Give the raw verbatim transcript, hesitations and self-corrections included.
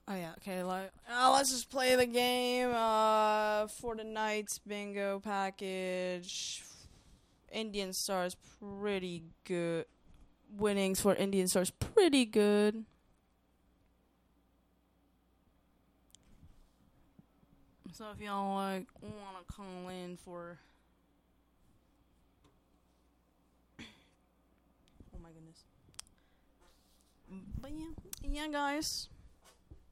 Oh yeah, okay, like, uh, let's just play the game, uh, for the Knights bingo package. Indian Stars pretty good. Winnings for Indian Stars pretty good. So if y'all, like, wanna call in for... Oh my goodness. But yeah, yeah guys.